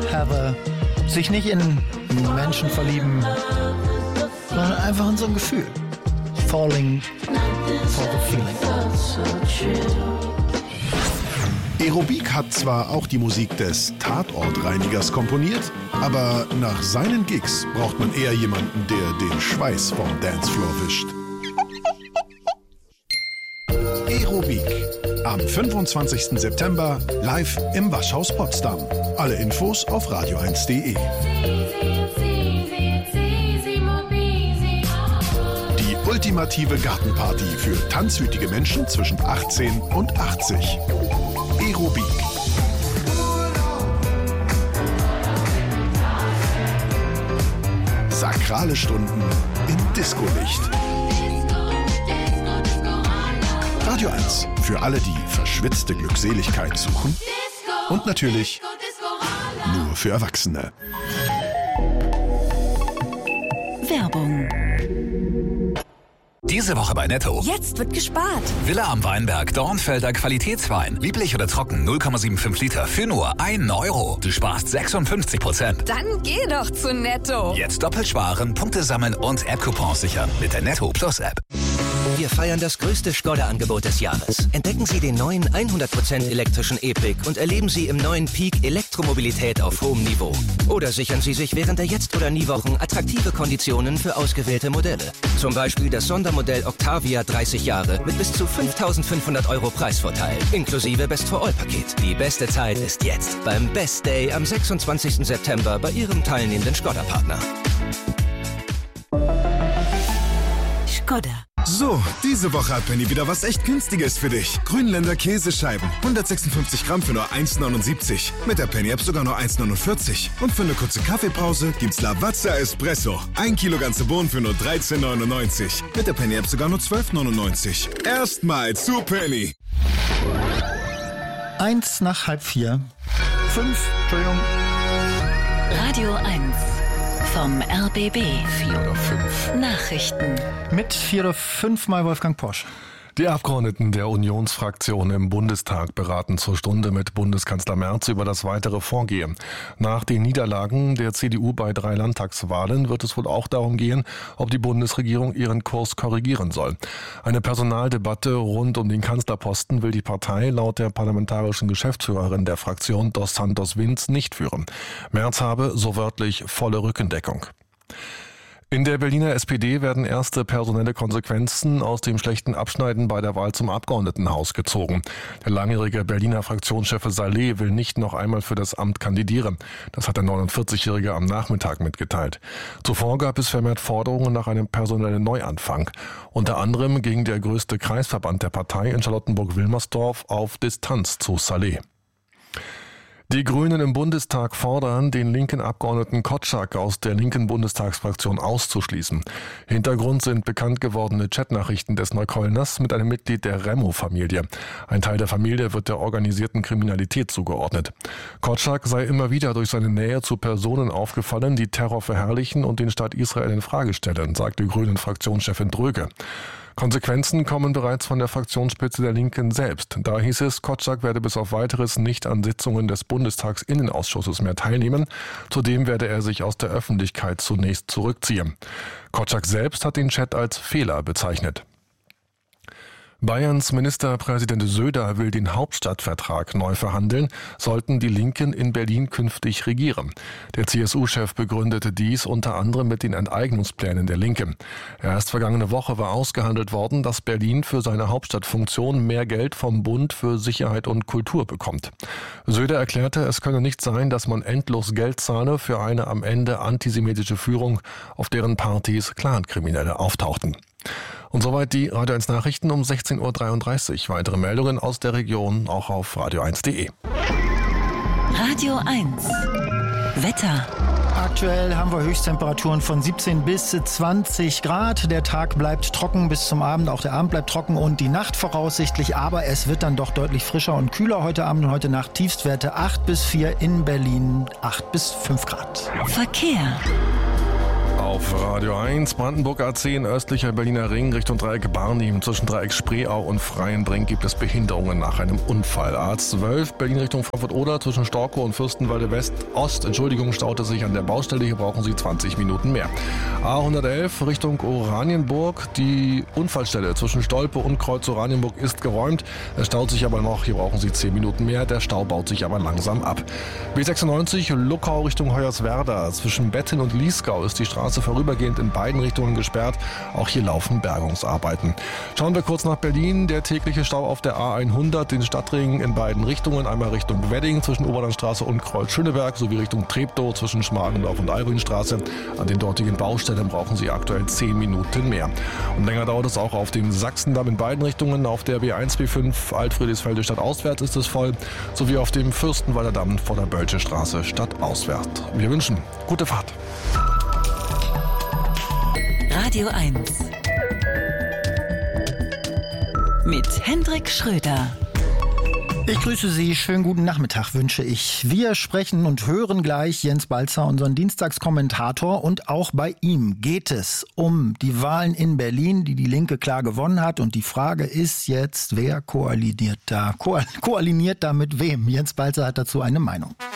Heather. Sich nicht in Menschen verlieben, sondern einfach in so ein Gefühl. Falling for the feeling. Aerobik hat zwar auch die Musik des Tatortreinigers komponiert, aber nach seinen Gigs braucht man eher jemanden, der den Schweiß vom Dancefloor wischt. Aerobik. Am 25. September live im Waschhaus Potsdam. Alle Infos auf radio1.de. Die ultimative Gartenparty für tanzwütige Menschen zwischen 18 und 80. Aerobik. Sakrale Stunden im Discolicht. Radio 1 für alle, die verschwitzte Glückseligkeit suchen. Und natürlich nur für Erwachsene. Werbung. Diese Woche bei Netto. Jetzt wird gespart. Villa am Weinberg, Dornfelder Qualitätswein. Lieblich oder trocken, 0,75 Liter für nur 1 Euro. Du sparst 56%. Dann geh doch zu Netto. Jetzt doppelt sparen, Punkte sammeln und App-Coupons sichern mit der Netto Plus App. Wir feiern das größte Skoda-Angebot des Jahres. Entdecken Sie den neuen 100% elektrischen E-Pick und erleben Sie im neuen Peak Elektromobilität auf hohem Niveau. Oder sichern Sie sich während der Jetzt- oder Nie-Wochen attraktive Konditionen für ausgewählte Modelle. Zum Beispiel das Sondermodell Octavia 30 Jahre mit bis zu 5.500 € Preisvorteil, inklusive Best-for-All-Paket. Die beste Zeit ist jetzt beim Best Day am 26. September bei Ihrem teilnehmenden Skoda-Partner. Skoda. So, diese Woche hat Penny wieder was echt Günstiges für dich. Grünländer Käsescheiben, 156 Gramm für nur 1,79. Mit der Penny-App sogar nur 1,49. Und für eine kurze Kaffeepause gibt's Lavazza Espresso. 1 Kilo ganze Bohnen für nur 13,99. Mit der Penny-App sogar nur 12,99. Erstmal zu Penny. 1 nach halb 4. 5, Entschuldigung. Radio 1 vom RBB. 4 oder 5. Nachrichten. Mit 4 oder 5 Mal Wolfgang Posch. Die Abgeordneten der Unionsfraktion im Bundestag beraten zur Stunde mit Bundeskanzler Merz über das weitere Vorgehen. Nach den Niederlagen der CDU bei 3 Landtagswahlen wird es wohl auch darum gehen, ob die Bundesregierung ihren Kurs korrigieren soll. Eine Personaldebatte rund um den Kanzlerposten will die Partei laut der parlamentarischen Geschäftsführerin der Fraktion Dos Santos Vinz nicht führen. Merz habe, so wörtlich, volle Rückendeckung. In der Berliner SPD werden erste personelle Konsequenzen aus dem schlechten Abschneiden bei der Wahl zum Abgeordnetenhaus gezogen. Der langjährige Berliner Fraktionschef Saleh will nicht noch einmal für das Amt kandidieren. Das hat der 49-Jährige am Nachmittag mitgeteilt. Zuvor gab es vermehrt Forderungen nach einem personellen Neuanfang. Unter anderem ging der größte Kreisverband der Partei in Charlottenburg-Wilmersdorf auf Distanz zu Saleh. Die Grünen im Bundestag fordern, den linken Abgeordneten Kotschak aus der linken Bundestagsfraktion auszuschließen. Hintergrund sind bekannt gewordene Chatnachrichten des Neuköllners mit einem Mitglied der Remo-Familie. Ein Teil der Familie wird der organisierten Kriminalität zugeordnet. Kotschak sei immer wieder durch seine Nähe zu Personen aufgefallen, die Terror verherrlichen und den Staat Israel in Frage stellen, sagte Grünen-Fraktionschefin Dröge. Konsequenzen kommen bereits von der Fraktionsspitze der Linken selbst. Da hieß es, Kotschak werde bis auf Weiteres nicht an Sitzungen des Bundestagsinnenausschusses mehr teilnehmen. Zudem werde er sich aus der Öffentlichkeit zunächst zurückziehen. Kotschak selbst hat den Chat als Fehler bezeichnet. Bayerns Ministerpräsident Söder will den Hauptstadtvertrag neu verhandeln, sollten die Linken in Berlin künftig regieren. Der CSU-Chef begründete dies unter anderem mit den Enteignungsplänen der Linken. Erst vergangene Woche war ausgehandelt worden, dass Berlin für seine Hauptstadtfunktion mehr Geld vom Bund für Sicherheit und Kultur bekommt. Söder erklärte, es könne nicht sein, dass man endlos Geld zahle für eine am Ende antisemitische Führung, auf deren Partys Clankriminelle auftauchten. Und soweit die Radio 1 Nachrichten um 16.33 Uhr. Weitere Meldungen aus der Region auch auf radio1.de. Radio 1 Wetter. Aktuell haben wir Höchsttemperaturen von 17 bis 20 Grad. Der Tag bleibt trocken bis zum Abend. Auch der Abend bleibt trocken und die Nacht voraussichtlich. Aber es wird dann doch deutlich frischer und kühler heute Abend und heute Nacht. Tiefstwerte 8 bis 4 in Berlin, 8 bis 5 Grad. Verkehr. Auf Radio 1, Brandenburg A10, östlicher Berliner Ring, Richtung Dreieck Barnim. Zwischen Dreieck Spreeau und Freienbrink gibt es Behinderungen nach einem Unfall. A12, Berlin Richtung Frankfurt-Oder, zwischen Storkow und Fürstenwalde West-Ost. Staute sich an der Baustelle, hier brauchen Sie 20 Minuten mehr. A111, Richtung Oranienburg. Die Unfallstelle zwischen Stolpe und Kreuz Oranienburg ist geräumt. Es staut sich aber noch, hier brauchen Sie 10 Minuten mehr. Der Stau baut sich aber langsam ab. B96, Luckau Richtung Hoyerswerda. Zwischen Bettin und Liesgau ist die Straße vorübergehend in beiden Richtungen gesperrt. Auch hier laufen Bergungsarbeiten. Schauen wir kurz nach Berlin. Der tägliche Stau auf der A100, den Stadtring in beiden Richtungen. Einmal Richtung Wedding zwischen Oberlandstraße und Kreuz-Schöneberg sowie Richtung Treptow zwischen Schmargendorf und Alruinstraße. An den dortigen Baustellen brauchen Sie aktuell 10 Minuten mehr. Und länger dauert es auch auf dem Sachsendamm in beiden Richtungen. Auf der B1, B5 Alt-Friedrichsfelde stadtauswärts ist es voll. Sowie auf dem Fürstenwalder Damm vor der Bölsche Straße stadtauswärts. Wir wünschen gute Fahrt. Radio 1 mit Hendrik Schröder. Ich grüße Sie, schönen guten Nachmittag wünsche ich. Wir sprechen und hören gleich Jens Balzer, unseren Dienstagskommentator, und auch bei ihm geht es um die Wahlen in Berlin, die Linke klar gewonnen hat, und die Frage ist jetzt, wer koaliniert da mit wem? Jens Balzer hat dazu eine Meinung.